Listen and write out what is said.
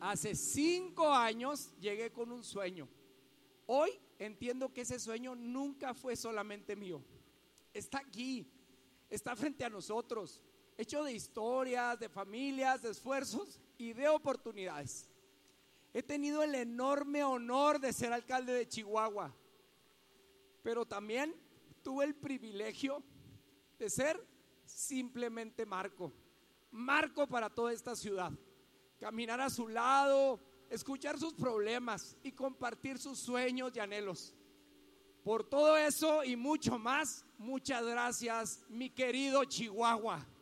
Hace 5 años llegué con un sueño. Hoy entiendo que ese sueño nunca fue solamente mío. Está aquí, está frente a nosotros, hecho de historias, de familias, de esfuerzos y de oportunidades. He tenido el enorme honor de ser alcalde de Chihuahua, pero también tuve el privilegio de ser simplemente Marco para toda esta ciudad. Caminar a su lado, escuchar sus problemas y compartir sus sueños y anhelos. Por todo eso y mucho más, muchas gracias, mi querido Chihuahua.